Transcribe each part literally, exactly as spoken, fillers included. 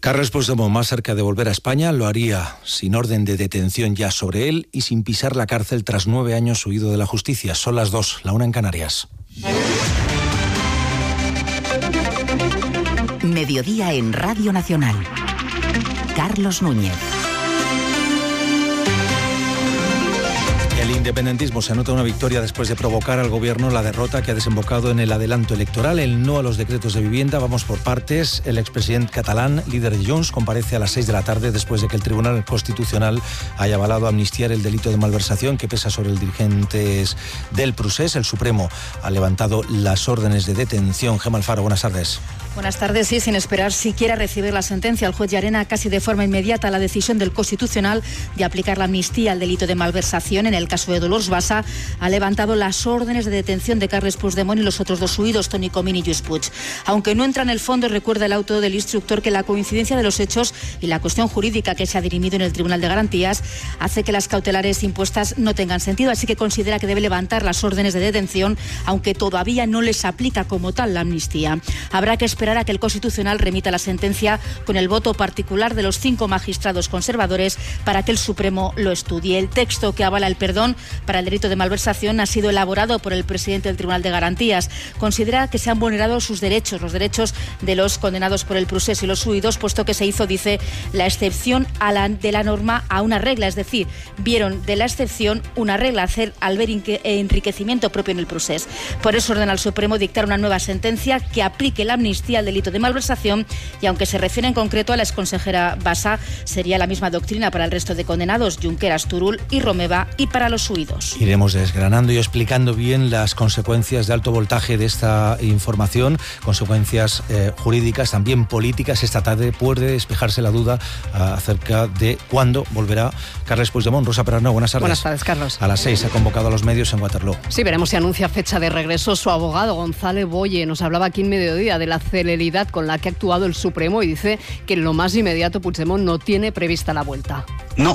Carles Puigdemont, más cerca de volver a España, lo haría sin orden de detención ya sobre él y sin pisar la cárcel tras nueve años huido de la justicia. Son las dos, la una en Canarias. Mediodía en Radio Nacional. Carlos Núñez. El independentismo se anota una victoria después de provocar al gobierno la derrota que ha desembocado en el adelanto electoral, el no a los decretos de vivienda. Vamos por partes. El expresidente catalán, líder de Junts, comparece a las seis de la tarde después de que el Tribunal Constitucional haya avalado amnistiar el delito de malversación que pesa sobre los dirigentes del Procés. El Supremo ha levantado las órdenes de detención. Gemma Alfaro, buenas tardes. Buenas tardes. Sí, sin esperar siquiera recibir la sentencia, el juez Llarena casi de forma inmediata la decisión del Constitucional de aplicar la amnistía al delito de malversación en el caso de Dolors Bassa, ha levantado las órdenes de detención de Carles Puigdemont y los otros dos huidos, Toni Comín y Lluís Puig. Aunque no entra en el fondo, recuerda el auto del instructor que la coincidencia de los hechos y la cuestión jurídica que se ha dirimido en el Tribunal de Garantías hace que las cautelares impuestas no tengan sentido, así que considera que debe levantar las órdenes de detención, aunque todavía no les aplica como tal la amnistía. Habrá que esperar a que el Constitucional remita la sentencia con el voto particular de los cinco magistrados conservadores para que el Supremo lo estudie. El texto que avala el perdón para el delito de malversación ha sido elaborado por el presidente del Tribunal de Garantías. Considera que se han vulnerado sus derechos, los derechos de los condenados por el Procés y los huidos, puesto que se hizo, dice, la excepción a la, de la norma a una regla, es decir, vieron de la excepción una regla, hacer al ver enriquecimiento propio en el Procés. Por eso ordena al Supremo dictar una nueva sentencia que aplique la amnistía al delito de malversación y, aunque se refiere en concreto a la exconsejera Bassa, sería la misma doctrina para el resto de condenados, Junqueras, Turull y Romeva, y para los huidos. Iremos desgranando y explicando bien las consecuencias de alto voltaje de esta información, consecuencias eh, jurídicas, también políticas. Esta tarde puede despejarse la duda uh, acerca de cuándo volverá Carles Puigdemont. Rosa Perarnau, buenas tardes. Buenas tardes, Carlos. A las seis ha convocado a los medios en Waterloo. Sí, veremos si anuncia fecha de regreso. Su abogado, González Boye, nos hablaba aquí en Mediodía de la celeridad con la que ha actuado el Supremo y dice que en lo más inmediato Puigdemont no tiene prevista la vuelta. No.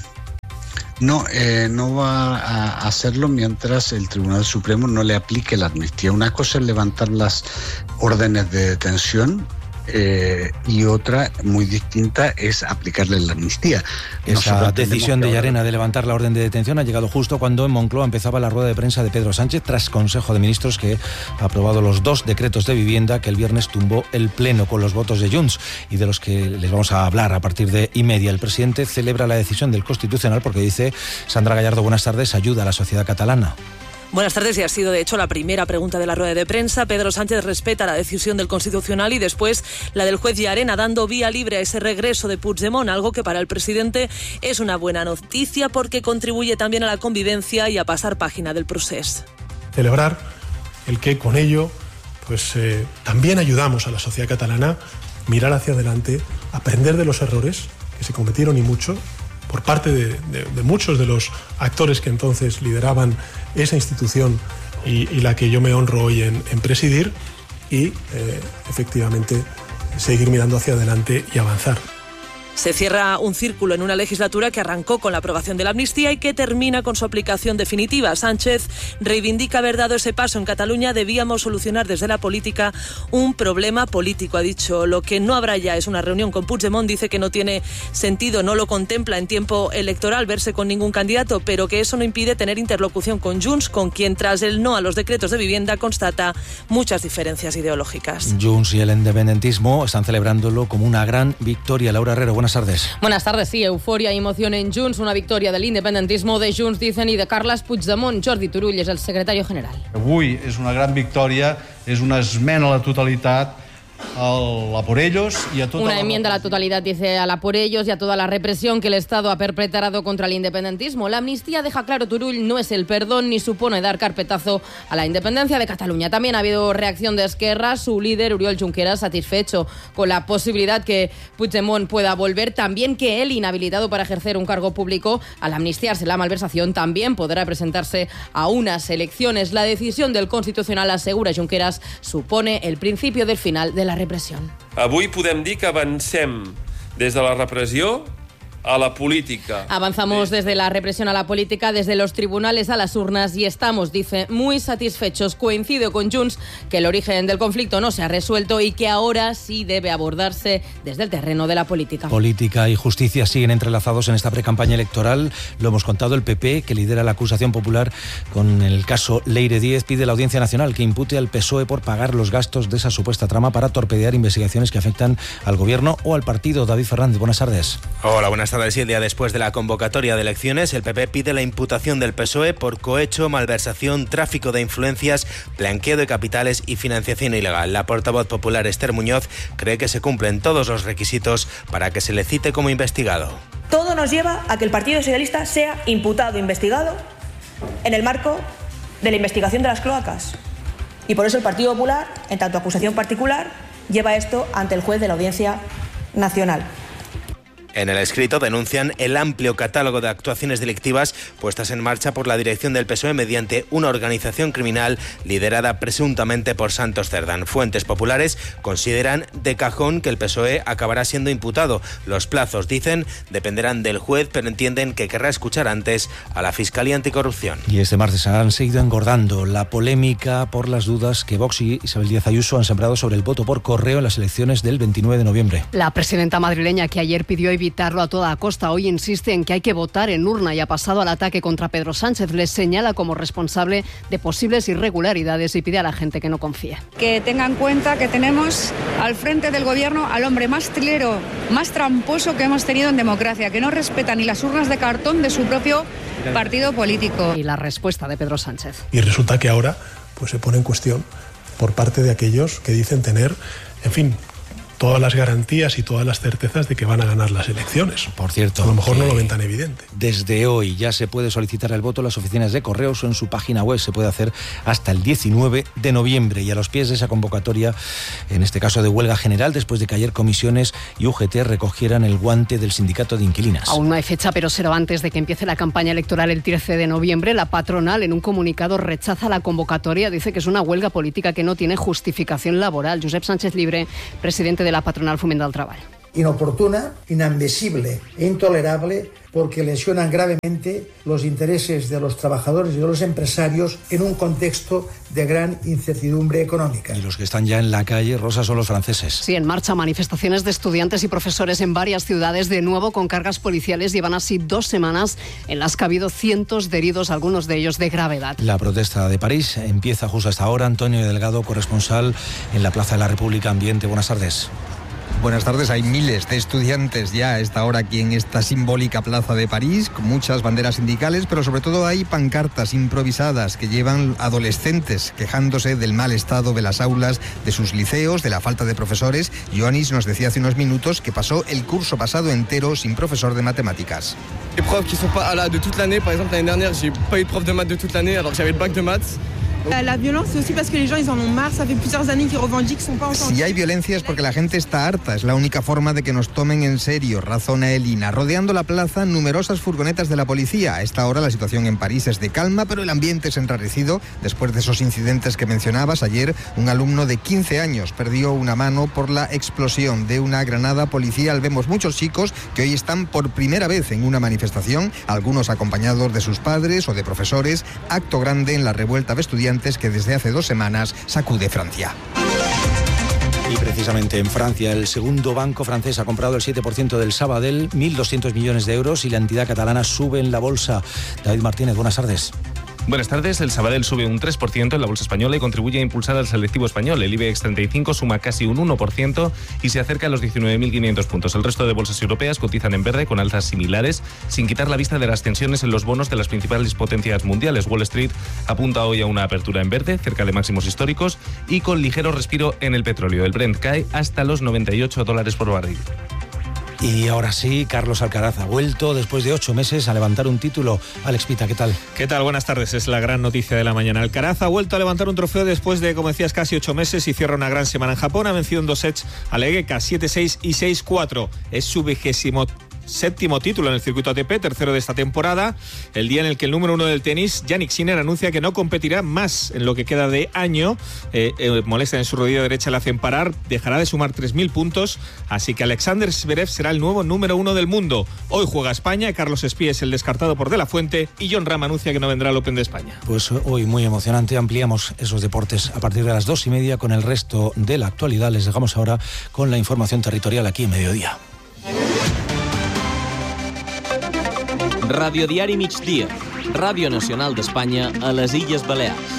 No, eh, no va a hacerlo mientras el Tribunal Supremo no le aplique la amnistía. Una cosa es levantar las órdenes de detención eh, y otra muy distinta es aplicarle la amnistía. Esa Nosotros decisión de ahora... Llarena de levantar la orden de detención ha llegado justo cuando en Moncloa empezaba la rueda de prensa de Pedro Sánchez tras Consejo de Ministros, que ha aprobado los dos decretos de vivienda que el viernes tumbó el Pleno con los votos de Junts y de los que les vamos a hablar a partir de y media. El presidente celebra la decisión del Constitucional porque dice, Sandra Gallardo, buenas tardes, ayuda a la sociedad catalana. Buenas tardes, y ha sido de hecho la primera pregunta de la rueda de prensa. Pedro Sánchez respeta la decisión del Constitucional y después la del juez Llarena, dando vía libre a ese regreso de Puigdemont, algo que para el presidente es una buena noticia porque contribuye también a la convivencia y a pasar página del Procés. Celebrar el que con ello pues eh, también ayudamos a la sociedad catalana a mirar hacia adelante, aprender de los errores que se cometieron y mucho, por parte de, de, de muchos de los actores que entonces lideraban esa institución y, y la que yo me honro hoy en, en presidir, y eh, efectivamente seguir mirando hacia adelante y avanzar. Se cierra un círculo en una legislatura que arrancó con la aprobación de la amnistía y que termina con su aplicación definitiva. Sánchez reivindica haber dado ese paso en Cataluña. Debíamos solucionar desde la política un problema político, ha dicho. Lo que no habrá ya es una reunión con Puigdemont. Dice que no tiene sentido, no lo contempla en tiempo electoral verse con ningún candidato, pero que eso no impide tener interlocución con Junts, con quien tras el no a los decretos de vivienda constata muchas diferencias ideológicas. Junts y el independentismo están celebrándolo como una gran victoria. Laura Herrero, buenas tardes. Buenas tardes, sí, euforia y emoción en Junts, una victoria del independentismo de Junts, dicen, y de Carles Puigdemont. Jordi Turull és el secretario general. Avui és una gran victòria, és una esmena a la totalitat a por ellos y a toda Una la... enmienda a la totalidad, dice, a la por ellos y a toda la represión que el Estado ha perpetrado contra el independentismo. La amnistía, deja claro Turull, no es el perdón ni supone dar carpetazo a la independencia de Cataluña. También ha habido reacción de Esquerra, su líder Oriol Junqueras satisfecho con la posibilidad que Puigdemont pueda volver, también que él, inhabilitado para ejercer un cargo público, al amnistiarse la malversación, también podrá presentarse a unas elecciones. La decisión del Constitucional, asegura Junqueras, supone el principio del final de la repressió. Avui podem dir que avancem des de la repressió a la política. Avanzamos desde la represión a la política, desde los tribunales a las urnas y estamos, dice, muy satisfechos. Coincido con Junts que el origen del conflicto no se ha resuelto y que ahora sí debe abordarse desde el terreno de la política. Política y justicia siguen entrelazados en esta precampaña electoral. Lo hemos contado, el P P, que lidera la acusación popular con el caso Leire Díez, pide a la Audiencia Nacional que impute al P S O E por pagar los gastos de esa supuesta trama para torpedear investigaciones que afectan al gobierno o al partido. David Fernández, buenas tardes. Hola, buenas tardes. Y el día después de la convocatoria de elecciones, el P P pide la imputación del P S O E por cohecho, malversación, tráfico de influencias, blanqueo de capitales y financiación ilegal. La portavoz popular Esther Muñoz cree que se cumplen todos los requisitos para que se le cite como investigado. Todo nos lleva a que el Partido Socialista sea imputado, investigado, en el marco de la investigación de las cloacas. Y por eso el Partido Popular, en tanto acusación particular, lleva esto ante el juez de la Audiencia Nacional. En el escrito denuncian el amplio catálogo de actuaciones delictivas puestas en marcha por la dirección del P S O E mediante una organización criminal liderada presuntamente por Santos Cerdán. Fuentes populares consideran de cajón que el P S O E acabará siendo imputado. Los plazos, dicen, dependerán del juez, pero entienden que querrá escuchar antes a la Fiscalía Anticorrupción. Y este martes han seguido engordando la polémica por las dudas que Vox y Isabel Díaz Ayuso han sembrado sobre el voto por correo en las elecciones del veintinueve de noviembre. La presidenta madrileña, que ayer pidió evitarlo a toda costa, hoy insiste en que hay que votar en urna y ha pasado al ataque contra Pedro Sánchez. Les señala como responsable de posibles irregularidades y pide a la gente que no confíe. Que tengan en cuenta que tenemos al frente del gobierno al hombre más trilero, más tramposo que hemos tenido en democracia, que no respeta ni las urnas de cartón de su propio partido político. Y la respuesta de Pedro Sánchez. Y resulta que ahora pues, se pone en cuestión por parte de aquellos que dicen tener, en fin, todas las garantías y todas las certezas de que van a ganar las elecciones. Por cierto, a lo mejor no lo ven tan evidente. Desde hoy ya se puede solicitar el voto en las oficinas de correos o en su página web. Se puede hacer hasta el diecinueve de noviembre y a los pies de esa convocatoria, en este caso de huelga general, después de que ayer comisiones y U G T recogieran el guante del sindicato de inquilinas. Aún no hay fecha, pero será antes de que empiece la campaña electoral el trece de noviembre. La patronal, en un comunicado, rechaza la convocatoria. Dice que es una huelga política que no tiene justificación laboral. Josep Sánchez Libre, presidente de la patronal Foment del Treball. Inoportuna, inadmisible e intolerable porque lesionan gravemente los intereses de los trabajadores y de los empresarios en un contexto de gran incertidumbre económica. Y los que están ya en la calle, Rosa, son los franceses. Sí, en marcha manifestaciones de estudiantes y profesores en varias ciudades, de nuevo con cargas policiales. Llevan así dos semanas en las que ha habido cientos de heridos, algunos de ellos de gravedad. La protesta de París empieza justo hasta ahora. Antonio Delgado, corresponsal en la Plaza de la República. Ambiente, buenas tardes. Buenas tardes, hay miles de estudiantes ya a esta hora aquí en esta simbólica plaza de París, con muchas banderas sindicales, pero sobre todo hay pancartas improvisadas que llevan adolescentes quejándose del mal estado de las aulas, de sus liceos, de la falta de profesores. Ioannis nos decía hace unos minutos que pasó el curso pasado entero sin profesor de matemáticas. Les profs qui sont pas là de toute l'année, par exemple l'année dernière, j'ai pas eu de prof de maths de toute l'année alors que j'avais le bac de maths. La violence, c'est aussi parce que les gens ils en ont marre, ça fait plusieurs années qu'ils revendiquent, sont pas entendus. Si hay violencia es porque la gente está harta, es la única forma de que nos tomen en serio, razona Elina. Rodeando la plaza, numerosas furgonetas de la policía. A esta hora la situación en París es de calma, pero el ambiente es enrarecido después de esos incidentes que mencionabas. Ayer un alumno de quince años perdió una mano por la explosión de una granada policial. Vemos muchos chicos que hoy están por primera vez en una manifestación, algunos acompañados de sus padres o de profesores. Acto grande en la revuelta de estudiantes que desde hace dos semanas sacude Francia. Y precisamente en Francia, el segundo banco francés ha comprado el siete por ciento del Sabadell, mil doscientos millones de euros, y la entidad catalana sube en la bolsa. David Martínez, buenas tardes. Buenas tardes. El Sabadell sube un tres por ciento en la bolsa española y contribuye a impulsar al selectivo español. El IBEX treinta y cinco suma casi un uno por ciento y se acerca a los diecinueve mil quinientos puntos. El resto de bolsas europeas cotizan en verde con alzas similares, sin quitar la vista de las tensiones en los bonos de las principales potencias mundiales. Wall Street apunta hoy a una apertura en verde, cerca de máximos históricos, y con ligero respiro en el petróleo. El Brent cae hasta los noventa y ocho dólares por barril. Y ahora sí, Carlos Alcaraz ha vuelto después de ocho meses a levantar un título. Alex Pita, ¿qué tal? ¿Qué tal? Buenas tardes. Es la gran noticia de la mañana. Alcaraz ha vuelto a levantar un trofeo después de, como decías, casi ocho meses y cierra una gran semana en Japón. Ha vencido en dos sets a Legeka, siete seis y seis cuatro. Es su vigésimo séptimo título en el circuito A T P, tercero de esta temporada, el día en el que el número uno del tenis, Jannik Sinner, anuncia que no competirá más en lo que queda de año. Eh, eh, molestia en su rodilla derecha le hacen parar, dejará de sumar tres mil puntos, así que Alexander Zverev será el nuevo número uno del mundo. Hoy juega España, Carlos Espí es el descartado por De La Fuente y Jon Rahm anuncia que no vendrá al Open de España. Pues hoy muy emocionante, ampliamos esos deportes a partir de las dos y media con el resto de la actualidad. Les dejamos ahora con la información territorial aquí en Mediodía. Radiodiari Migdia, Ràdio Nacional d'Espanya a les Illes Balears.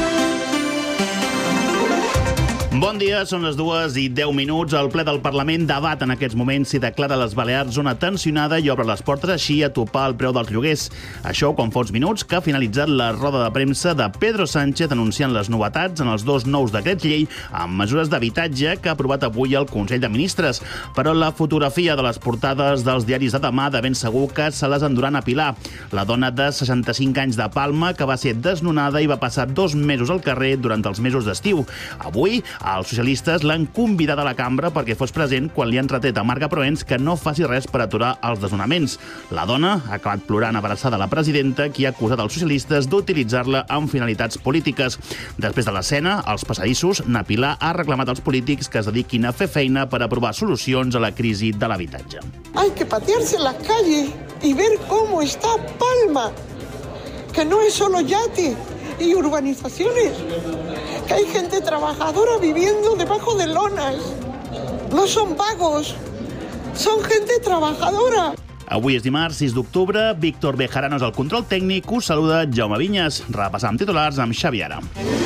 Bon dia, són les dues i deu minuts. El ple del Parlament debat en aquests moments si declara les Balears zona tensionada i obre les portes així a topar el preu dels lloguers. Això quan fa uns minuts que ha finalitzat la roda de premsa de Pedro Sánchez anunciant les novetats en els dos nous decrets llei amb mesures d'habitatge que ha aprovat avui el Consell de Ministres. Però la fotografia de les portades dels diaris de demà de ben segur que se les enduran a Pilar. La dona de seixanta-cinc anys de Palma que va ser desnonada i va passar dos mesos al carrer durant els mesos d'estiu. Avui, els socialistes l'han convidat a la cambra perquè fos present quan li han retret a Marga Proens que no faci res per aturar els desnonaments. La dona ha acabat plorant abraçada a la presidenta, qui ha acusat els socialistes d'utilitzar-la amb finalitats polítiques. Després de l'escena, als passadissos, na Pilar ha reclamat als polítics que es dediquin a fer feina per aprovar solucions a la crisi de l'habitatge. Hay que patearse en las calles y ver cómo está Palma, que no es solo yate y urbanizaciones, que hay gente trabajadora viviendo debajo de lonas. No son vagos, son gente trabajadora. Avui és dimarts, sis d'octubre. Víctor Bejarano és el control tècnic. Us saluda Jaume Vinyes. Repassam titulars amb Xavi Ara.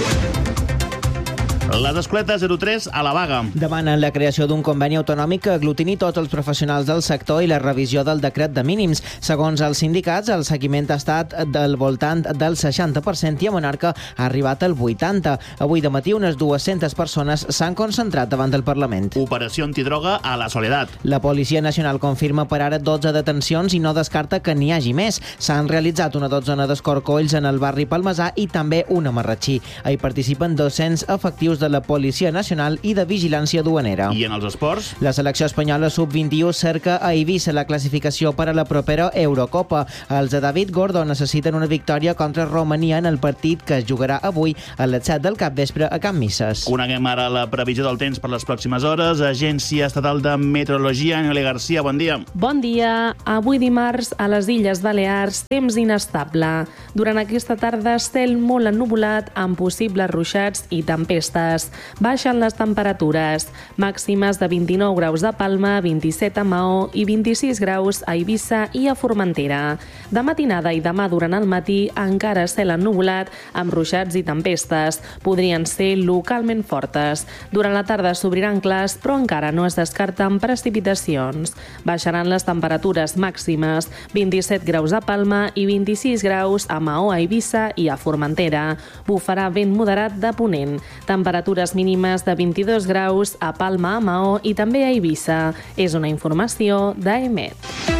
Les escoletes zero tres a la vaga. Demanen la creació d'un conveni autonòmic que aglutini tots els professionals del sector i la revisió del decret de mínims. Segons els sindicats, el seguiment ha estat del voltant del seixanta per cent i a Monarca ha arribat al vuitanta per cent. Avui de matí unes dues-centes persones s'han concentrat davant del Parlament. Operació antidroga a la Soledat. La Policia Nacional confirma per ara dotze detencions i no descarta que n'hi hagi més. S'han realitzat una dotzena d'escorcolls en el barri Palmesà i també un a Marratxí. Hi participen dos-cents efectius de la Policia Nacional i de Vigilància Duanera. I en els esports? La selecció espanyola sub vint-i-u cerca a Eivissa la classificació per a la propera Eurocopa. Els de David Gordo necessiten una victòria contra Romania en el partit que es jugarà avui a les set del capvespre a Can Misses. Coneguem ara la previsió del temps per les pròximes hores. Agència Estatal de Meteorologia, Noelia Garcia, bon dia. Bon dia. Avui dimarts a les Illes Balears, temps inestable. Durant aquesta tarda, cel molt ennuvolat amb possibles ruixats i tempestes. Baixen les temperatures, màximes de vint-i-nou graus a Palma, vint-i-set a Maó i vint-i-sis graus a Eivissa i a Formentera. De matinada i demà durant el matí encara cel ennuvolat amb ruixats i tempestes. Podrien ser localment fortes. Durant la tarda s'obriran clars, però encara no es descarten precipitacions. Baixaran les temperatures màximes, vint-i-set graus a Palma i vint-i-sis graus a Maó, a Eivissa i a Formentera. Bufarà vent moderat de ponent. Temperatures mínimes de vint-i-dos graus a Palma, a Maó i també a Eivissa. És una informació d'A E M E T.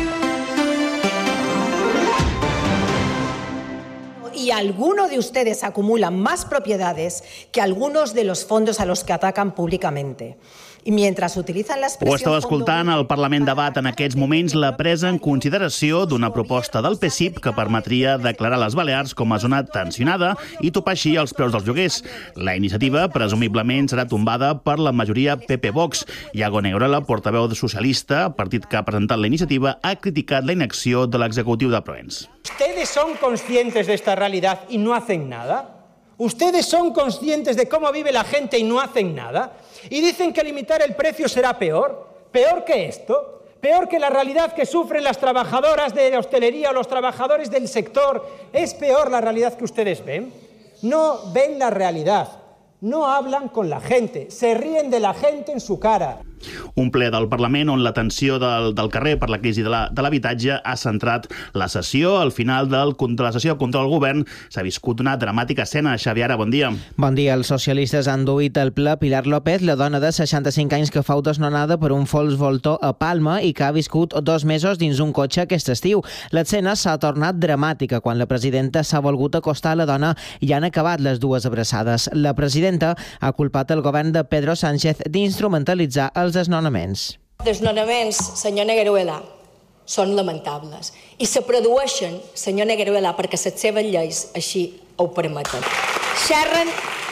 Y alguno de ustedes acumula más propiedades que algunos de los fondos a los que atacan públicamente. I mentre utilitzen l'expressió... Ho estava escoltant, el Parlament debat en aquests moments la presa en consideració d'una proposta del P S I P que permetria declarar les Balears com a zona tensionada i topar així els preus dels lloguers. La iniciativa, presumiblement, serà tombada per la majoria P P-Vox. Iago Negrela, portaveu socialista, partit que ha presentat la iniciativa, ha criticat la inacció de l'executiu de Proens. ¿Ustedes son conscientes de esta realidad y no hacen nada? ¿Ustedes son conscientes de cómo vive la gente y no hacen nada? Y dicen que limitar el precio será peor. ¿Peor que esto? ¿Peor que la realidad que sufren las trabajadoras de la hostelería o los trabajadores del sector? ¿Es peor la realidad que ustedes ven? No ven la realidad. No hablan con la gente. Se ríen de la gente en su cara. Un ple del Parlament on la tensió del, del carrer per la crisi de l'habitatge la, ha centrat la sessió. Al final del, de la sessió contra el govern s'ha viscut una dramàtica escena. Xavi Ara, bon dia. Bon dia. Els socialistes han duit al ple Pilar López, la dona de seixanta-cinc anys que fou desnonada per un fals voltor a Palma i que ha viscut dos mesos dins un cotxe aquest estiu. L'escena s'ha tornat dramàtica quan la presidenta s'ha volgut acostar a la dona i han acabat les dues abraçades. La presidenta ha culpat el govern de Pedro Sánchez d'instrumentalitzar els desnonaments. Desnonaments, senyor Negueruela. són lamentables i se produeixen, senyor Negueruela, perquè les seves lleis així ho permeten. Xerren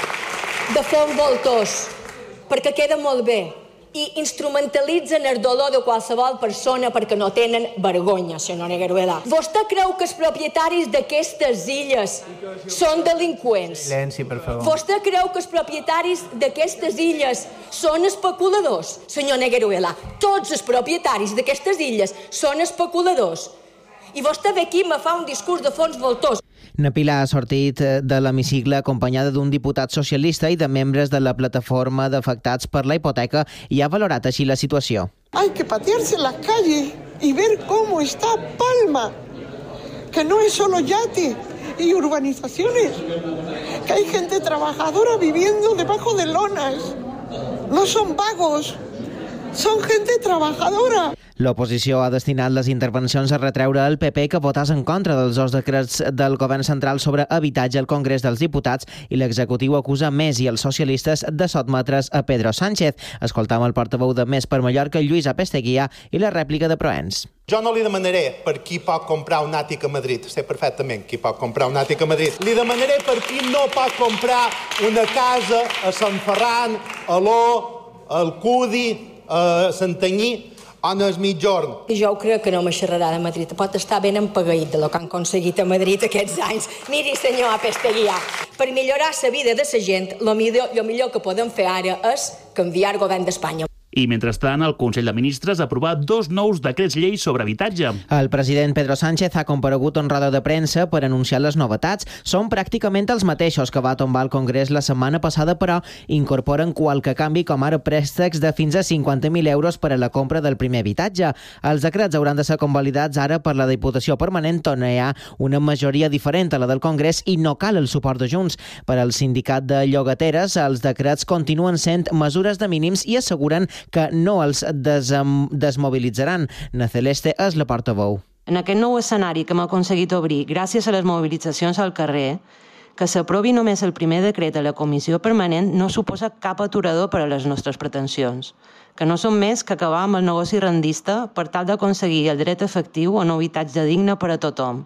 de fons voltors perquè queda molt bé i instrumentalitzen el dolor de qualsevol persona perquè no tenen vergonya, senyor Negueruela. Vostè creu que els propietaris d'aquestes illes són delinqüents? Silenci, per favor. Vostè creu que els propietaris d'aquestes illes són especuladors? Senyor Negueruela, tots els propietaris d'aquestes illes són especuladors. I vostè ve aquí i me fa un discurs de fons voltors. Na Pilar ha sortit de l'hemicicle acompanyada d'un diputat socialista i de membres de la plataforma d'afectats per la hipoteca i ha valorat així la situació. Hay que patearse en la calle y ver cómo está Palma, que no es solo yate y urbanizaciones, que hay gente trabajadora viviendo debajo de lonas. No son vagos, son gente trabajadora. L'oposició ha destinat les intervencions a retreure al P P que votàs en contra dels dos decrets del govern central sobre habitatge al Congrés dels Diputats i l'executiu acusa Més i els socialistes de sotmetre's a Pedro Sánchez. Escoltam el portaveu de Més per Mallorca, Lluís Apesteguía, i la rèplica de Proens. Jo no li demanaré per qui pot comprar un àtic a Madrid, sé perfectament qui pot comprar un àtic a Madrid. Li demanaré per qui no pot comprar una casa a Sant Ferran, a l'O, a Alcudi, a Santanyí, o no és mitjorn. Jo crec que no me xerrarà de Madrid. Pot estar ben empagueït del que han aconseguit a Madrid aquests anys. Miri, senyor Apesteguía, per millorar la vida de la gent, el millor, el millor que podem fer ara és canviar el govern d'Espanya. I, mentrestant, el Consell de Ministres ha aprovat dos nous decrets llei sobre habitatge. El president Pedro Sánchez ha comparegut en roda de premsa per anunciar les novetats. Són pràcticament els mateixos que va tombar el Congrés la setmana passada, però incorporen qualque canvi, com ara préstecs de fins a cinquanta mil euros per a la compra del primer habitatge. Els decrets hauran de ser convalidats ara per la Diputació Permanent, on hi ha una majoria diferent a la del Congrés i no cal el suport de Junts. Per al sindicat de llogateres, els decrets continuen sent mesures de mínims i asseguren que no els desem, desmobilitzaran. Na Celeste és la portaveu. En aquest nou escenari que hem aconseguit obrir gràcies a les mobilitzacions al carrer, que s'aprovi només el primer decret a la Comissió Permanent no suposa cap aturador per a les nostres pretensions, que no són més que acabar amb el negoci rendista per tal d'aconseguir el dret efectiu a un habitatge digne per a tothom.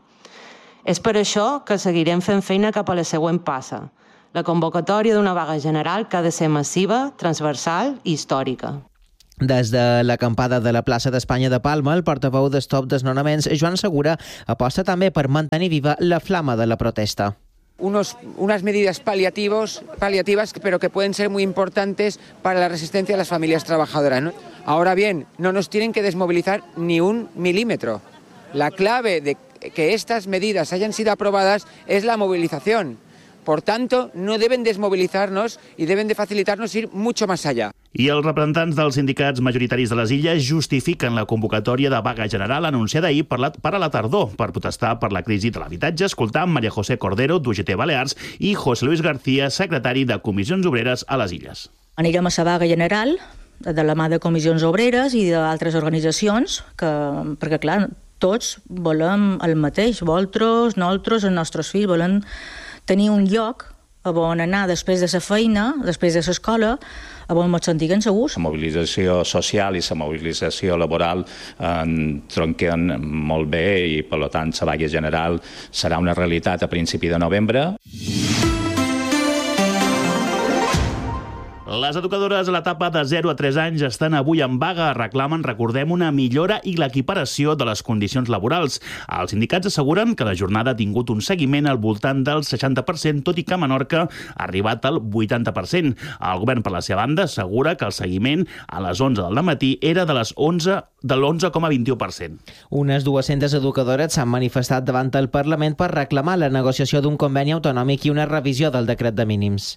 És per això que seguirem fent feina cap a la següent passa, la convocatòria d'una vaga general que ha de ser massiva, transversal i històrica. Des de l'acampada de la plaça d'Espanya de Palma, el portaveu d'Stop Desnonaments, Joan Segura, aposta també per mantenir viva la flama de la protesta. Unos, unas medidas paliativos, paliativas, pero que pueden ser muy importantes para la resistencia de las familias trabajadoras, ¿no? Ahora bien, no nos tienen que desmovilizar ni un milímetro. La clave de que estas medidas hayan sido aprobadas es la movilización. Por tanto, no deben desmovilizarnos y deben de facilitarnos ir mucho más allá. I els representants dels sindicats majoritaris de les illes justifiquen la convocatòria de vaga general anunciada ahir per, la, per a la tardor per protestar per la crisi de l'habitatge, escoltant María José Cordero, d'U G T Balears, i José Luis García, secretari de Comissions Obreres a les illes. Anirem a la vaga general de la mà de Comissions Obreres i d'altres organitzacions, que, perquè clar, tots volem el mateix, vosaltres, nosaltres, els nostres fills, volem tenir un lloc a on anar després de la feina, després de l'escola, a on ens sentim segurs. La mobilització social i la mobilització laboral eh, tronquen molt bé i, per tant, la vaga general serà una realitat a principi de novembre. Les educadores a l'etapa de zero a tres anys estan avui en vaga. Reclamen, recordem, una millora i l'equiparació de les condicions laborals. Els sindicats asseguren que la jornada ha tingut un seguiment al voltant del seixanta per cent, tot i que a Menorca ha arribat al vuitanta per cent. El govern, per la seva banda, assegura que el seguiment a les onze del matí era de les onze de l'onze coma vint-i-u per cent. Unes dues-centes educadores s'han manifestat davant el Parlament per reclamar la negociació d'un conveni autonòmic i una revisió del decret de mínims.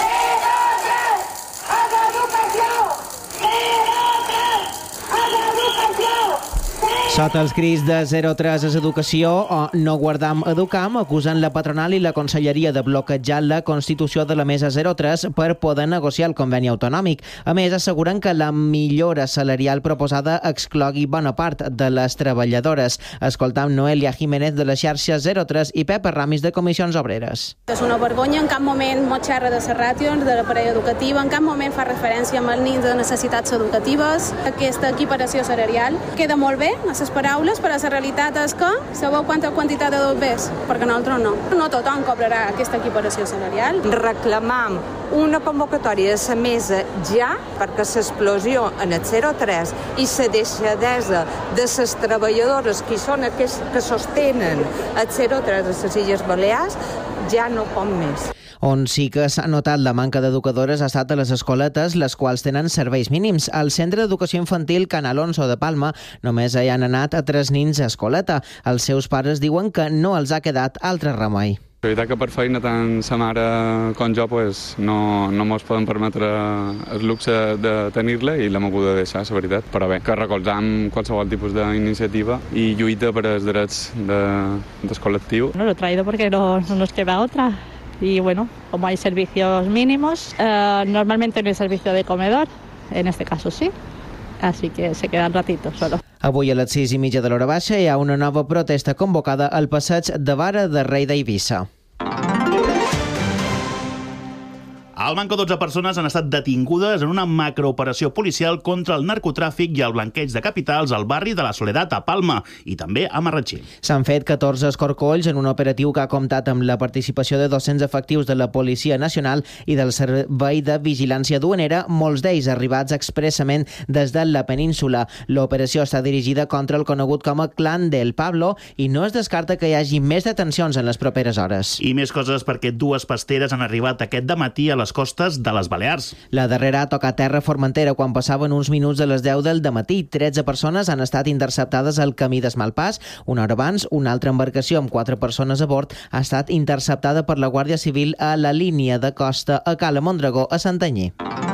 Sota els crits de zero a tres és educació o no guardam educam, acusen la patronal i la Conselleria de bloquejar la constitució de la Mesa zero a tres per poder negociar el conveni autonòmic. A més, asseguren que la millora salarial proposada exclogui bona part de les treballadores. Escoltam Noelia Jiménez de la xarxa zero a tres i Pepa Ramis de Comissions Obreres. És una vergonya, en cap moment mos xerra de les ràtios de l'aparell educativa, en cap moment fa referència amb els nens de necessitats educatives. Aquesta equiparació salarial queda molt bé a les paraules, però la realitat és que sabeu quanta quantitat de bombers? Perquè nosaltres no. No tothom cobrarà aquesta equiparació salarial. Reclamam una convocatòria de la mesa ja perquè l'explosió en el zero tres i la deixadesa de les treballadores que són aquests que sostenen el zero tres de les Illes Balears ja no pot més. On sí que s'ha notat la manca d'educadores ha estat a les escoletes, les quals tenen serveis mínims. Al Centre d'Educació Infantil Can Alonso de Palma només hi han anat a tres nins a escoleta. Els seus pares diuen que no els ha quedat altre remei. La veritat que per feina tant sa mare com jo pues, no, no mos podem permetre el luxe de tenir-la i l'hem hagut de deixar, la veritat. Però bé, que recolzam qualsevol tipus d'iniciativa i lluita per als drets de, del col·lectiu. No lo he traído porque no, no nos queda otra. Y bueno, como hay servicios mínimos, eh, normalmente no hay servicio de comedor, en este caso sí, así que se queda un ratito solo. Avui a les sis i mitja de l'hora baixa hi ha una nova protesta convocada al passeig de Vara de Rei d'Eivissa. Al Manco, dotze persones han estat detingudes en una macrooperació policial contra el narcotràfic i el blanqueig de capitals al barri de la Soledat, a Palma, i també a Marratxí. S'han fet catorze escorcolls en un operatiu que ha comptat amb la participació de dos-cents efectius de la Policia Nacional i del Servei de Vigilància Duanera, molts d'ells arribats expressament des de la península. L'operació està dirigida contra el conegut com a Clan del Pablo i no es descarta que hi hagi més detencions en les properes hores. I més coses perquè dues pasteres han arribat aquest dematí a les costes de les Balears. La darrera toca a terra a Formentera quan passaven uns minuts de les deu del dematí. tretze persones han estat interceptades al camí d'Esmalpàs. Una hora abans, una altra embarcació amb quatre persones a bord ha estat interceptada per la Guàrdia Civil a la línia de costa a Cala Mondragó, a Santanyí.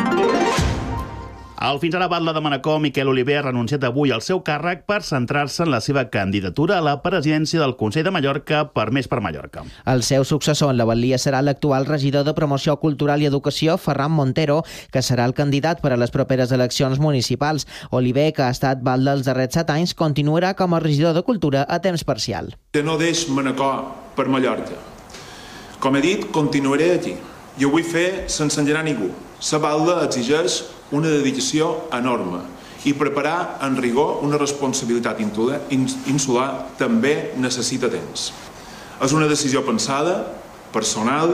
El fins ara batlle de Manacor, Miquel Oliver, ha renunciat avui al seu càrrec per centrar-se en la seva candidatura a la presidència del Consell de Mallorca per Més per Mallorca. El seu successor en la batllia serà l'actual regidor de Promoció Cultural i Educació, Ferran Montero, que serà el candidat per a les properes eleccions municipals. Oliver, que ha estat batlle els darrers set anys, continuarà com a regidor de Cultura a temps parcial. Que no deix Manacor per Mallorca. Com he dit, continuaré aquí i ho vull fer sense engerar ningú. La batlle exigeix una dedicació enorme i preparar en rigor una responsabilitat insular també necessita temps. És una decisió pensada, personal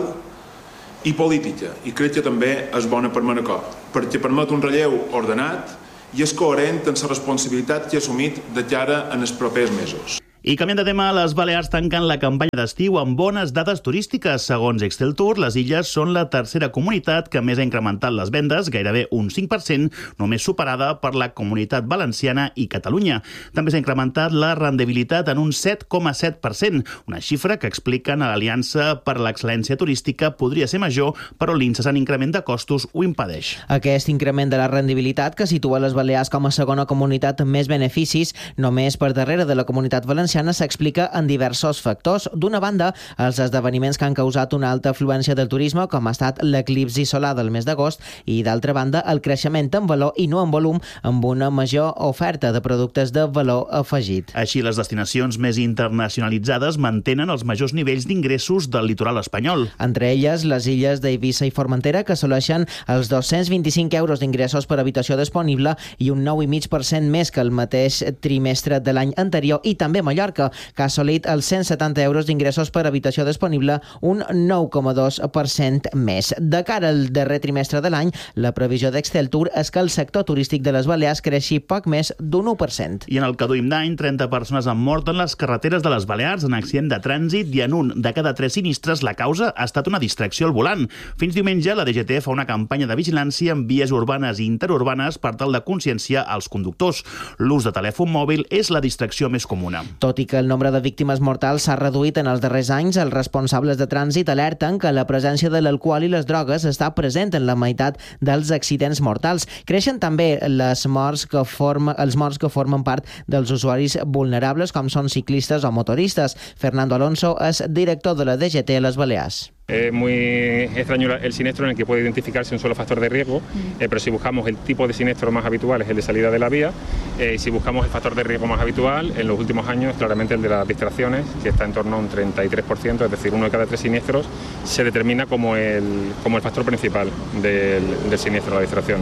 i política i crec que també és bona per Manacor, perquè permet un relleu ordenat i és coherent amb la responsabilitat que ha assumit de cara en els propers mesos. I canviant de tema, les Balears tanquen la campanya d'estiu amb bones dades turístiques. Segons Excel Tour, les illes són la tercera comunitat que més ha incrementat les vendes, gairebé un cinc per cent, només superada per la Comunitat Valenciana i Catalunya. També s'ha incrementat la rendibilitat en un set coma set per cent, una xifra que expliquen a l'Aliança per l'Excel·lència Turística podria ser major, però l'incessant increment de costos ho impedeix. Aquest increment de la rendibilitat, que situa les Balears com a segona comunitat amb més beneficis, només per darrere de la Comunitat Valenciana, s'explica en diversos factors. D'una banda, els esdeveniments que han causat una alta afluència del turisme, com ha estat l'eclipsi solar del mes d'agost, i d'altra banda, el creixement en valor i no en volum, amb una major oferta de productes de valor afegit. Així, les destinacions més internacionalitzades mantenen els majors nivells d'ingressos del litoral espanyol. Entre elles, les illes d'Eivissa i Formentera, que assoleixen els dos-cents vint-i-cinc euros d'ingressos per habitació disponible i un nou coma cinc per cent més que el mateix trimestre de l'any anterior, i també Mallorca, que ha assolit els cent setanta euros d'ingressos per habitació disponible, un nou coma dos per cent més. De cara al darrer trimestre de l'any, la previsió d'Excel Tour és que el sector turístic de les Balears creixi poc més d'un u per cent. I en el que duim d'any, trenta persones han mort en les carreteres de les Balears en accident de trànsit i en un de cada tres sinistres la causa ha estat una distracció al volant. Fins diumenge, la D G T fa una campanya de vigilància en vies urbanes i interurbanes per tal de conscienciar als conductors. L'ús de telèfon mòbil és la distracció més comuna. Tot i que el nombre de víctimes mortals s'ha reduït en els darrers anys, els responsables de trànsit alerten que la presència de l'alcohol i les drogues està present en la meitat dels accidents mortals. Creixen també les morts que forma, els morts que formen part dels usuaris vulnerables, com són ciclistes o motoristes. Fernando Alonso és director de la D G T a les Balears. Es muy extraño el siniestro en el que puede identificarse un solo factor de riesgo, eh, pero si buscamos el tipo de siniestro más habitual es el de salida de la vía, eh, y si buscamos el factor de riesgo más habitual, en los últimos años claramente el de las distracciones, que está en torno a un treinta y tres por ciento, es decir, uno de cada tres siniestros se determina como el, como el factor principal del, del siniestro, la distracción.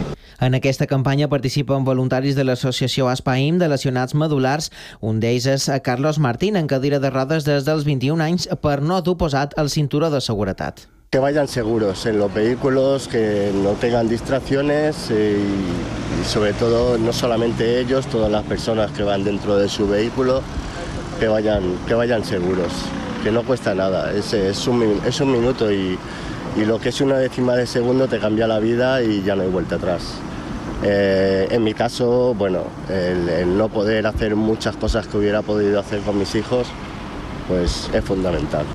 En aquesta campanya participen voluntaris de l'associació ASPAIM de lesionats medulars. Un d'ells és Carlos Martín, en cadira de rodes des dels vint-i-un anys per no dur posat el cinturó de seguretat. Que vayan seguros en los vehículos, que no tengan distracciones y, y sobre todo no solamente ellos, todas las personas que van dentro de su vehículo, que vayan, que vayan seguros, que no cuesta nada, es, es, un, es un minuto y, y lo que es una décima de segundo te cambia la vida y ya no hay vuelta atrás. Eh, en mi caso, bueno, el, el no poder hacer muchas cosas que hubiera podido hacer con mis hijos, pues es fundamental.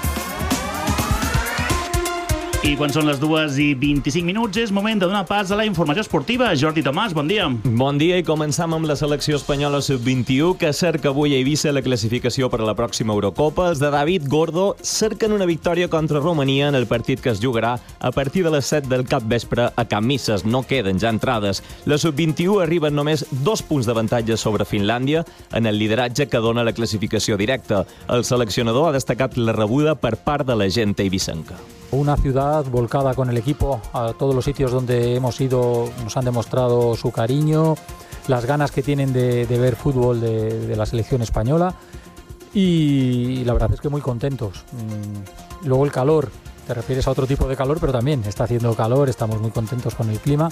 I quan són les dues i vint-i-cinc minuts és moment de donar pas a la informació esportiva. Jordi Tomàs, bon dia. Bon dia i començam amb la selecció espanyola sub vint-i-u que cerca avui a Eivissa la classificació per a la pròxima Eurocopa. Els de David Gordo cerquen una victòria contra Romania en el partit que es jugarà a partir de les set del capvespre a Can Misses. No queden ja entrades. La sub vint-i-u arriben només dos punts d'avantatge sobre Finlàndia en el lideratge que dona la classificació directa. El seleccionador ha destacat la rebuda per part de la gent eivissenca. Una ciudad volcada con el equipo, a todos los sitios donde hemos ido nos han demostrado su cariño, las ganas que tienen de, de ver fútbol de, de la selección española y la verdad es que muy contentos. Luego el calor, te refieres a otro tipo de calor, pero también está haciendo calor, estamos muy contentos con el clima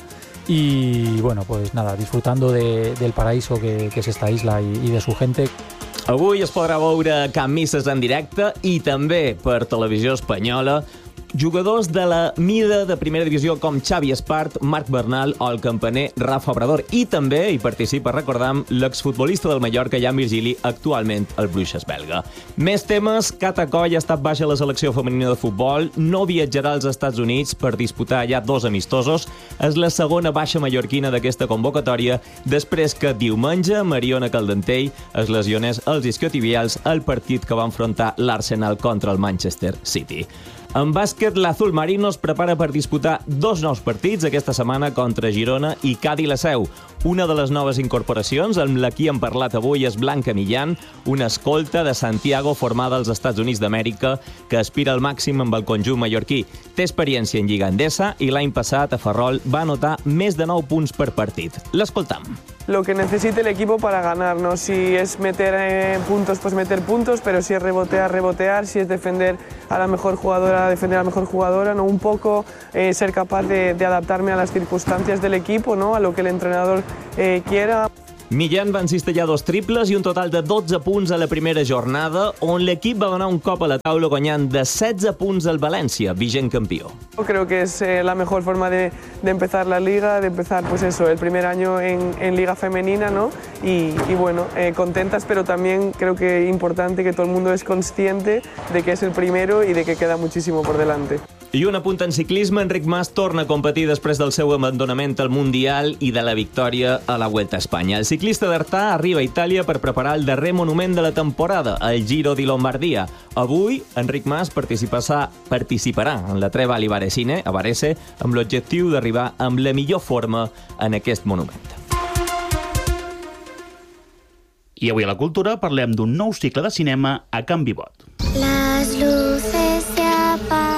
y bueno, pues nada, disfrutando de, del paraíso que, que es esta isla y, y de su gente. Avui es podrà veure Can Misses en directe i també per televisió espanyola jugadors de la mida de primera divisió com Xavi Espart, Marc Bernal o el campaner Rafa Obrador. I també hi participa, recordam, l'exfutbolista del Mallorca, Jan Virgili, actualment al Bruixes belga. Més temes, Cata Coll ha estat baixa a la selecció femenina de futbol, no viatjarà als Estats Units per disputar ja dos amistosos. És la segona baixa mallorquina d'aquesta convocatòria, després que diumenge Mariona Caldentell es lesionés els isquiotibials al partit que va enfrontar l'Arsenal contra el Manchester City. En bàsquet, l'Azul Marino es prepara per disputar dos nous partits aquesta setmana contra Girona i Cadi la Seu. Una de les noves incorporacions, amb la qui hem parlat avui, és Blanca Millán, una escolta de Santiago formada als Estats Units d'Amèrica que aspira al màxim amb el conjunt mallorquí. Té experiència en Lliga Endesa i l'any passat a Ferrol va anotar més de nou punts per partit. L'escoltam. Lo que necesite el equipo para ganar, ¿no? Si es meter eh, puntos, pues meter puntos, pero si es rebotear, rebotear, si es defender a la mejor jugadora, defender a la mejor jugadora, ¿no? Un poco eh, ser capaz de, de adaptarme a las circunstancias del equipo, ¿no? A lo que el entrenador eh, quiera. Millán va encistellar dos triples i un total de dotze punts a la primera jornada, on l'equip va donar un cop a la taula guanyant de setze punts al València, vigent campió. Creo que es eh, la mejor forma de, de empezar la liga, de empezar pues eso, el primer año en, en liga femenina, ¿no? Y, y bueno, eh, contentas, pero también creo que es importante que todo el mundo es consciente de que es el primero y de que queda muchísimo por delante. I un apunt en ciclisme, Enric Mas torna a competir després del seu abandonament al Mundial i de la victòria a la Vuelta a Espanya. El ciclista d'Artà arriba a Itàlia per preparar el darrer monument de la temporada, el Giro di Lombardia. Avui, Enric Mas participarà, participarà en la treva a l'Ivaresine, a Varese, amb l'objectiu d'arribar amb la millor forma en aquest monument. I avui a la Cultura parlem d'un nou cicle de cinema a Can Vivot. Les luces se apagan.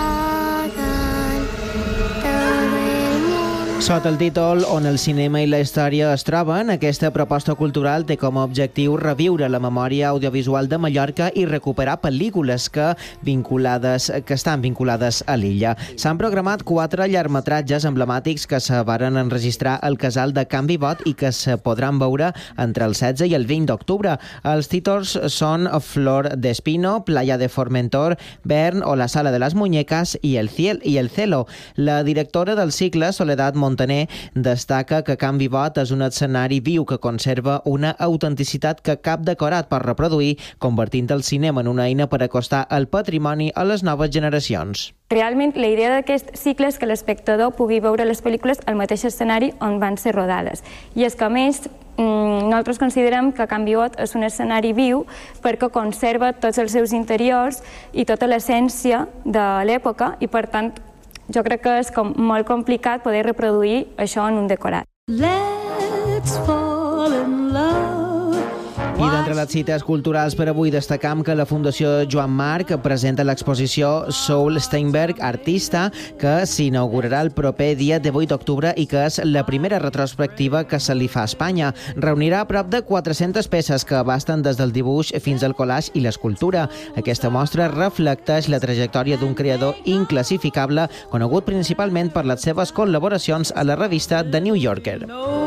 Sota el títol On el cinema i la història es troben, aquesta proposta cultural té com a objectiu reviure la memòria audiovisual de Mallorca i recuperar pel·lícules que, vinculades, que estan vinculades a l'illa. S'han programat quatre llargmetratges emblemàtics que se varen enregistrar al casal de Can Vivot i que se podran veure entre el setze i el vint d'octubre. Els títols són Flor de Espino, Playa de Formentor, Bern o La Sala de les Muñecas i El Ciel i El Celo. La directora del cicle, Soledad Montaner, destaca que Can Vivot és un escenari viu que conserva una autenticitat que cap decorat pot reproduir, convertint el cinema en una eina per acostar el patrimoni a les noves generacions. Realment, la idea d'aquest cicle és que l'espectador pugui veure les pel·lícules al mateix escenari on van ser rodades. I és que, a més, nosaltres considerem que Can Vivot és un escenari viu perquè conserva tots els seus interiors i tota l'essència de l'època i, per tant, jo crec que és com molt complicat poder reproduir això en un decorat. Let's fall in love. I d'entre Entre les cites culturals per avui destacam que la Fundació Joan Marc presenta l'exposició Saul Steinberg, artista, que s'inaugurarà el proper dia divuit d'octubre i que és la primera retrospectiva que se li fa a Espanya. Reunirà prop de quatre-centes peces que abasten des del dibuix fins al collage i l'escultura. Aquesta mostra reflecteix la trajectòria d'un creador inclassificable, conegut principalment per les seves col·laboracions a la revista The New Yorker.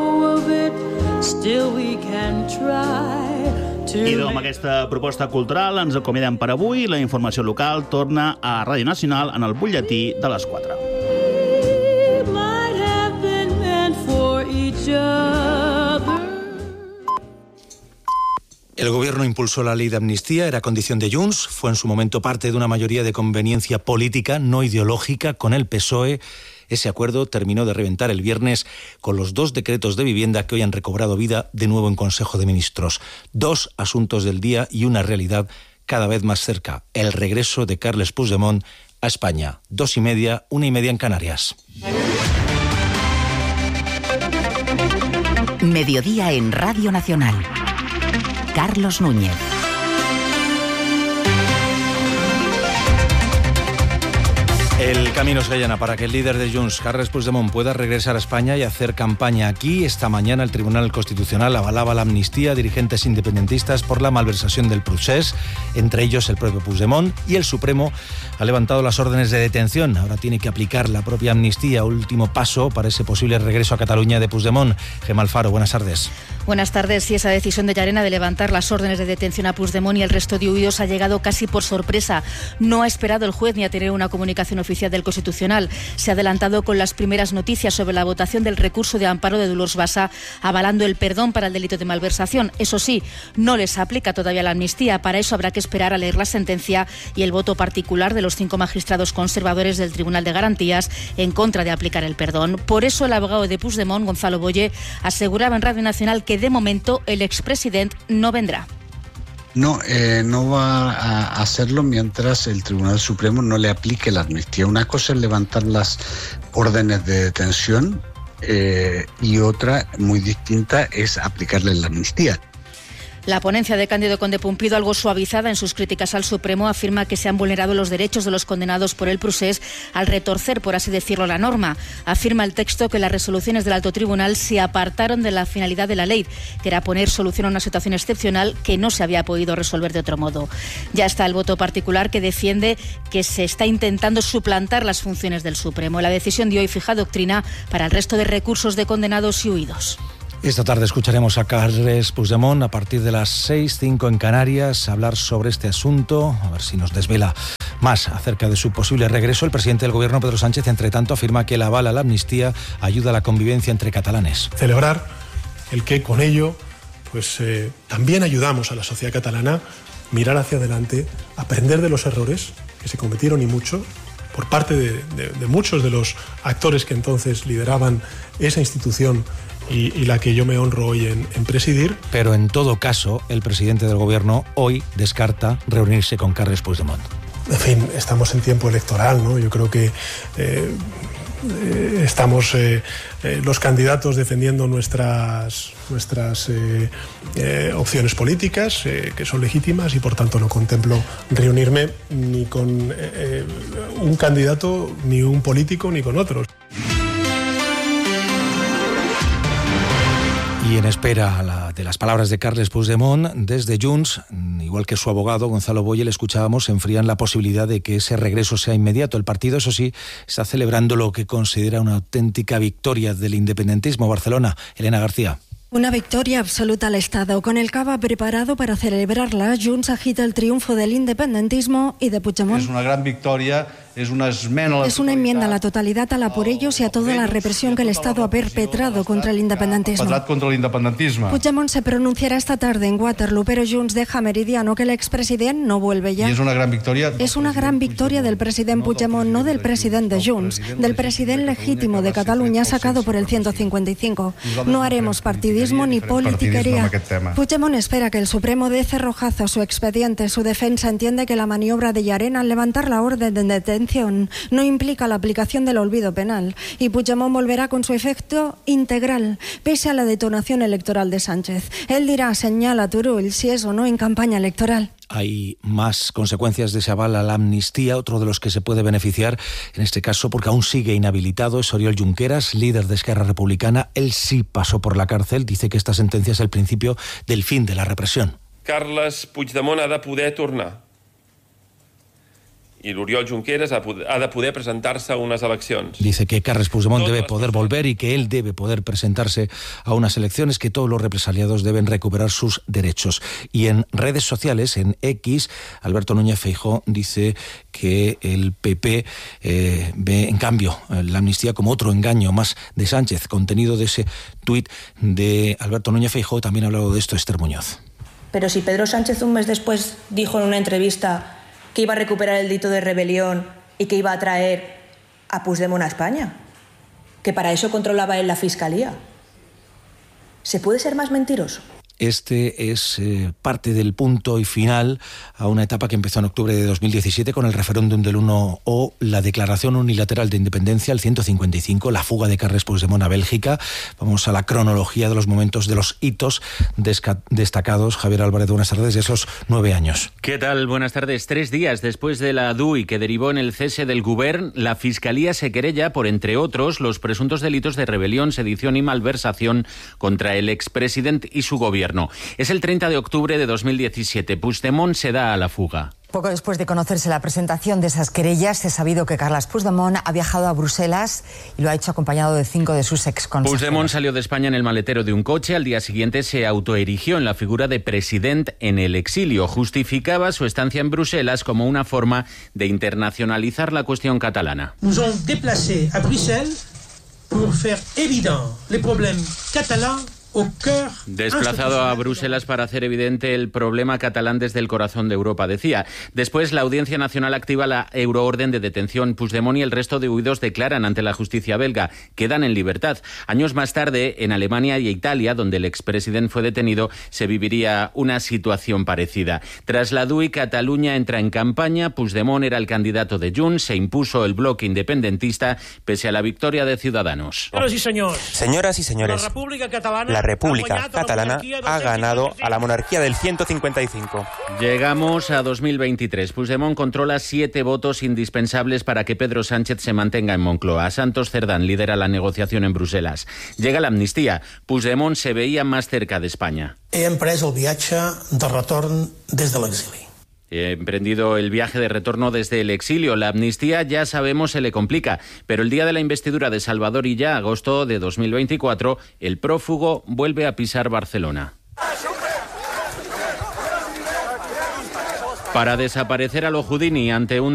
I amb aquesta proposta cultural ens acomiadem per avui. La informació local torna a Ràdio Nacional en el butlletí de les quatre. El gobierno impulsó la ley de amnistía, era condición de Junts, fue en su momento parte de una mayoría de conveniencia política, no ideológica, con el P S O E. Ese acuerdo terminó de reventar el viernes con los dos decretos de vivienda que hoy han recobrado vida de nuevo en Consejo de Ministros. Dos asuntos del día y una realidad cada vez más cerca: el regreso de Carles Puigdemont a España. Dos y media, una y media en Canarias. Mediodía en Radio Nacional. Carlos Núñez. El camino se allana para que el líder de Junts, Carles Puigdemont, pueda regresar a España y hacer campaña aquí. Esta mañana el Tribunal Constitucional avalaba la amnistía a dirigentes independentistas por la malversación del procés, entre ellos el propio Puigdemont, y el Supremo ha levantado las órdenes de detención. Ahora tiene que aplicar la propia amnistía, último paso para ese posible regreso a Cataluña de Puigdemont. Gemma Alfaro, buenas tardes. Buenas tardes. Y esa decisión de Llarena de levantar las órdenes de detención a Puigdemont y el resto de huidos ha llegado casi por sorpresa. No ha esperado el juez ni a tener una comunicación oficial del Constitucional. Se ha adelantado con las primeras noticias sobre la votación del recurso de amparo de Dolors Bassa, avalando el perdón para el delito de malversación. Eso sí, no les aplica todavía la amnistía. Para eso habrá que esperar a leer la sentencia y el voto particular de los cinco magistrados conservadores del Tribunal de Garantías en contra de aplicar el perdón. Por eso el abogado de Puigdemont, Gonzalo Boye, aseguraba en Radio Nacional que de momento el expresidente no vendrá. No, eh, no va a hacerlo mientras el Tribunal Supremo no le aplique la amnistía. Una cosa es levantar las órdenes de detención eh, y otra, muy distinta, es aplicarle la amnistía. La ponencia de Cándido Conde Pumpido, algo suavizada en sus críticas al Supremo, afirma que se han vulnerado los derechos de los condenados por el procés al retorcer, por así decirlo, la norma. Afirma el texto que las resoluciones del Alto Tribunal se apartaron de la finalidad de la ley, que era poner solución a una situación excepcional que no se había podido resolver de otro modo. Ya está el voto particular que defiende que se está intentando suplantar las funciones del Supremo. La decisión de hoy fija doctrina para el resto de recursos de condenados y huidos. Esta tarde escucharemos a Carles Puigdemont a partir de las seis, cinco en Canarias, hablar sobre este asunto, a ver si nos desvela más acerca de su posible regreso. El presidente del Gobierno, Pedro Sánchez, entre tanto, afirma que el aval a la amnistía ayuda a la convivencia entre catalanes. Celebrar el que con ello pues, eh, también ayudamos a la sociedad catalana a mirar hacia adelante, aprender de los errores que se cometieron y mucho, por parte de, de, de muchos de los actores que entonces lideraban esa institución y, y la que yo me honro hoy en, en presidir. Pero en todo caso, el presidente del Gobierno hoy descarta reunirse con Carles Puigdemont. En fin, estamos en tiempo electoral, ¿no? Yo creo que eh, eh, estamos eh, eh, los candidatos defendiendo nuestras, nuestras eh, eh, opciones políticas, eh, que son legítimas, y por tanto no contemplo reunirme ni con eh, un candidato, ni un político, ni con otros. Y en espera la, de las palabras de Carles Puigdemont, desde Junts, igual que su abogado Gonzalo Boye, le escuchábamos, enfrían la posibilidad de que ese regreso sea inmediato. El partido, eso sí, está celebrando lo que considera una auténtica victoria del independentismo. Barcelona, Elena García. Una victoria absoluta al Estado. Con el cava preparado para celebrarla, Junts agita el triunfo del independentismo y de Puigdemont. Es una gran victoria, es una esmena a la Es una enmienda a la totalidad a la por ellos y a toda la represión que el Estado ha perpetrado contra el independentismo. contra el independentismo. Puigdemont se pronunciará esta tarde en Waterloo, pero Junts deja meridiano que el expresidente no vuelve ya. Y es una gran victoria. Es una gran victoria del presidente Puigdemont, no del presidente de Junts, del presidente legítimo de Cataluña sacado por el ciento cincuenta y cinco. No haremos partidismo ni politiquería. Puigdemont espera que el Supremo dé cerrojazo a su expediente. Su defensa entiende que la maniobra de Llarena al levantar la orden de detención intención, no implica la aplicación del olvido penal y Puigdemont volverá con su efecto integral, pese a la detonación electoral de Sánchez. Él dirá, señala Turull, si es o no en campaña electoral. Hay más consecuencias de ese aval a la amnistía. Otro de los que se puede beneficiar, en este caso, porque aún sigue inhabilitado, es Oriol Junqueras, líder de Esquerra Republicana. Él sí pasó por la cárcel. Dice que esta sentencia es el principio del fin de la represión. Carles Puigdemont ha de poder tornar. I l'Oriol Junqueras ha de poder presentar-se a unes eleccions. Dice que Carles Puigdemont debe poder volver y que él debe poder presentarse a unas elecciones, que todos los represaliados deben recuperar sus derechos. Y en redes sociales, en X, Alberto Núñez Feijóo dice que el P P eh, ve, en cambio, la amnistía como otro engaño más de Sánchez. Contenido de ese tuit de Alberto Núñez Feijóo. También ha hablado de esto Esther Muñoz. Pero si Pedro Sánchez un mes después dijo en una entrevista que iba a recuperar el delito de rebelión y que iba a traer a Puigdemont a España, que para eso controlaba él la Fiscalía. ¿Se puede ser más mentiroso? Este es eh, parte del punto y final a una etapa que empezó en octubre de dos mil diecisiete con el referéndum del uno O, la declaración unilateral de independencia, el ciento cincuenta y cinco, la fuga de Carles Puigdemont a Bélgica. Vamos a la cronología de los momentos, de los hitos destacados. Javier Álvarez, buenas tardes, de esos nueve años. ¿Qué tal? Buenas tardes. Tres días después de la D U I que derivó en el cese del Govern, la Fiscalía se querella por, entre otros, los presuntos delitos de rebelión, sedición y malversación contra el expresidente y su gobierno. Es el treinta de octubre de dos mil diecisiete. Puigdemont se da a la fuga. Poco después de conocerse la presentación de esas querellas, se ha sabido que Carles Puigdemont ha viajado a Bruselas y lo ha hecho acompañado de cinco de sus exconsejeros. Puigdemont salió de España en el maletero de un coche. Al día siguiente se autoerigió en la figura de presidente en el exilio. Justificaba su estancia en Bruselas como una forma de internacionalizar la cuestión catalana. Nos hemos desplazado a Bruselas para hacer evidente el problema catalán. Desplazado a Bruselas para hacer evidente el problema catalán desde el corazón de Europa, decía. Después, la Audiencia Nacional activa la euroorden de detención. Puigdemont y el resto de huidos declaran ante la justicia belga. Quedan en libertad. Años más tarde, en Alemania y Italia, donde el expresidente fue detenido, se viviría una situación parecida. Tras la D U I, Cataluña entra en campaña. Puigdemont era el candidato de Junts. Se impuso el bloque independentista pese a la victoria de Ciudadanos. Señoras y señores, Señoras y señores, la República Catalana... La República Catalana ha ganado a la monarquía del ciento cincuenta y cinco. Llegamos a dos mil veintitrés. Puigdemont controla siete votos indispensables para que Pedro Sánchez se mantenga en Moncloa. Santos Cerdán lidera la negociación en Bruselas. Llega la amnistía. Puigdemont se veía más cerca de España. He emprès el viatge de retorn des de l'exili. He emprendido el viaje de retorno desde el exilio. La amnistía, ya sabemos, se le complica. Pero el día de la investidura de Salvador Illa, agosto de dos mil veinticuatro, el prófugo vuelve a pisar Barcelona. Para desaparecer a lo Houdini ante un